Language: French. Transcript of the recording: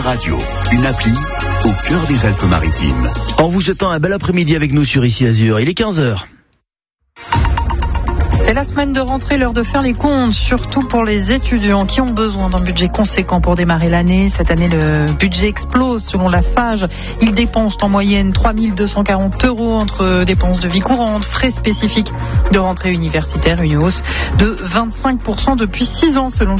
Radio, une appli au cœur des Alpes-Maritimes. En vous souhaitant un bel après-midi avec nous sur Ici Azur, il est 15h. C'est la semaine de rentrée, l'heure de faire les comptes, surtout pour les étudiants qui ont besoin d'un budget conséquent pour démarrer l'année. Cette année, le budget explose selon la FAGE. Ils dépensent en moyenne 3 240 € entre dépenses de vie courante, frais spécifiques de rentrée universitaire, une hausse de 25% depuis 6 ans selon le